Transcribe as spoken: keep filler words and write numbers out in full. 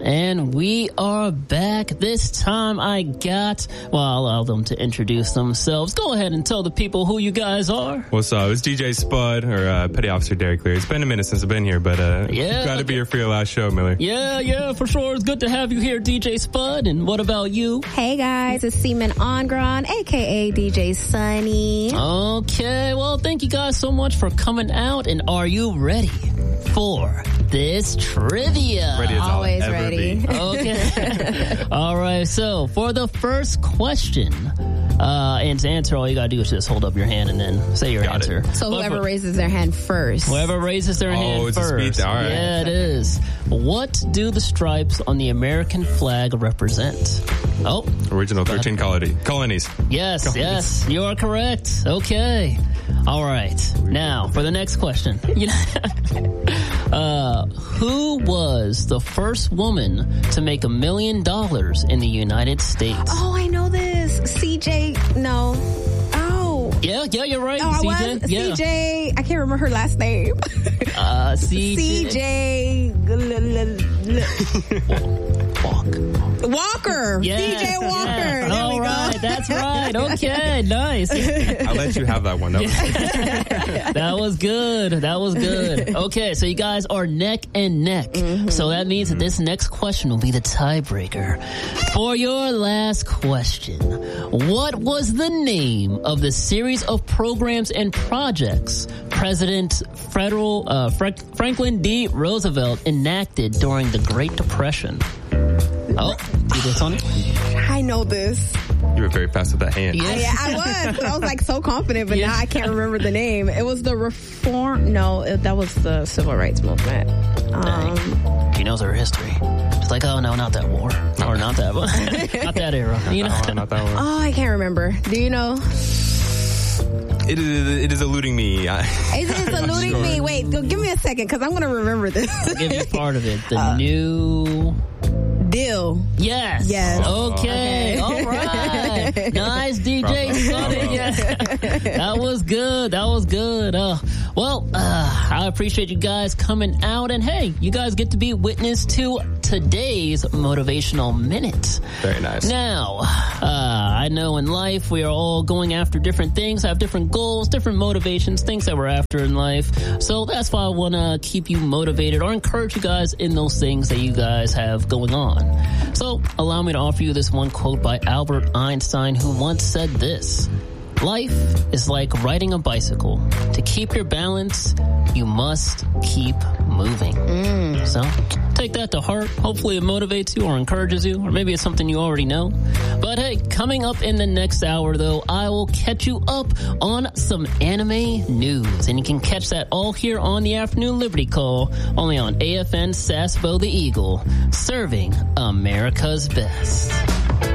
And we are back. This time I got, well, I'll allow them to introduce themselves. Go ahead and tell the people who you guys are. What's up? It's D J Spud, or uh, Petty Officer Derek Clear. It's been a minute since I've been here, but uh, yeah, glad to be here for your last show, Miller. Yeah, yeah, for sure. It's good to have you here, D J Spud. And what about you? Hey, guys. It's Seaman Ongron, a k a. D J Sunny. Okay, well, thank you guys so much for coming out. And are you ready for this trivia? Ready as Always I'll ever ready. be. Okay. All right. So for the first question, uh, and to answer, all you gotta do is just hold up your hand and then say your Got answer. it. So But whoever for- raises their hand first. Whoever raises their Oh, hand it's a speed first. thing. All right. Yeah, it is. What do the stripes on the American flag represent? Oh, Original thirteen colony- colonies. yes, Colonies. yes, you are correct. Okay. All right. Now, for the next question. You know, uh, who was the first woman to make a million dollars in the United States? Oh, I know this. C J. No. Oh. Yeah, yeah, you're right. Oh, I C J. was. Yeah. C J. I can't remember her last name. Uh, C J. C J. Walk. Walker. Yes, C J Walker. yes. There All we go. right, that's right. Okay, nice. I'll let you have that one. That was- That was good. That was good. Okay, so you guys are neck and neck. Mm-hmm. So that means that this next question will be the tiebreaker. For your last question, what was the name of the series of programs and projects President Federal, uh, Fra- Franklin D. Roosevelt enacted during the Great Depression? Oh, you did, Tony? I know this. You were very fast with that hand. Yeah. I, yeah, I was. I was like so confident, but Yeah. now I can't remember the name. It was the reform. No, it, that was the civil rights movement. Um, She knows her history. She's like, oh no, not that war, or not that one, not that era. You know, That one, not that one. oh, I can't remember. Do you know? It is, it is eluding me. I, It's, it's eluding sure. me. Wait, go, give me a second because I'm going to remember this. I'll give you part of it. The Uh, new. Deal. Yes. Yes. Okay. Okay. All right. Nice, D J Bravo. Sonny. Bravo. Yeah. That was good. That was good. Uh, well, uh, I appreciate you guys coming out, and hey, you guys get to be witness to today's motivational minute. Very nice. Now, uh, I know in life we are all going after different things, have different goals, different motivations, things that we're after in life. So that's why I want to keep you motivated or encourage you guys in those things that you guys have going on. So allow me to offer you this one quote by Albert Einstein, who once said this: life is like riding a bicycle. To keep your balance, you must keep moving. Mm. So take that to heart. Hopefully it motivates you or encourages you, or maybe it's something you already know. But hey, coming up in the next hour, though, I will catch you up on some anime news. And you can catch that all here on the Afternoon Liberty Call, only on A F N Sasbo the Eagle, serving America's best.